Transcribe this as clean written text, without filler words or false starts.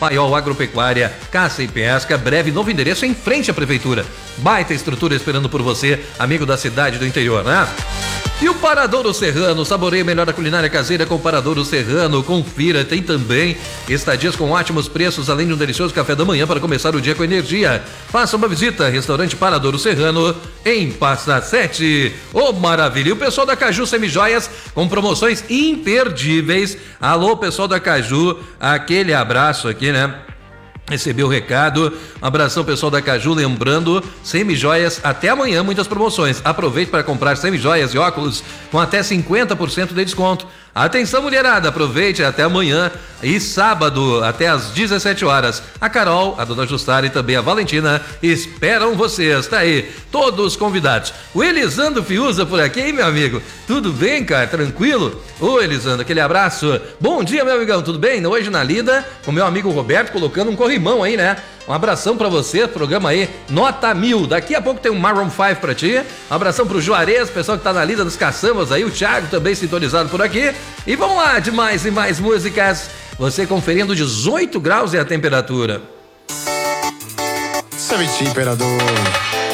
Paiol Agropecuária, Caça e Pesca, breve novo endereço em frente à prefeitura. Baita estrutura esperando por você, amigo da cidade do interior, né? E o Paradouro Serrano, saboreie melhor a culinária caseira com o Paradouro Serrano. Confira, tem também estadias com ótimos preços, além de um delicioso café da manhã para começar o dia com energia. Faça uma visita, restaurante Paradouro Serrano, em Passa 7. Ô, maravilha! E o pessoal da Caju Semijoias com promoções imperdíveis. Alô, pessoal da Caju, aquele abraço aqui, né? Recebeu o recado, um abração pessoal da Caju, lembrando, semijoias até amanhã, muitas promoções, aproveite para comprar semijoias e óculos com até 50% de desconto. Atenção mulherada, aproveite até amanhã e sábado até às 17 horas. A Carol, a dona Justara e também a Valentina esperam vocês, tá aí, todos convidados. O Elisandro Fiuza por aqui, hein, meu amigo? Tudo bem, cara? Tranquilo? Ô, Elisandro, aquele abraço. Bom dia, meu amigão, tudo bem? Hoje na lida, com meu amigo Roberto, colocando um corrimão aí, né? Um abração pra você, programa aí, nota 1000. Daqui a pouco tem um Maroon 5 pra ti. Um abração pro Juarez, pessoal que tá na lida dos caçambas aí, o Thiago também sintonizado por aqui. E vamos lá, de mais e mais músicas. Você conferindo 18 graus é a temperatura. Sabe, Imperador.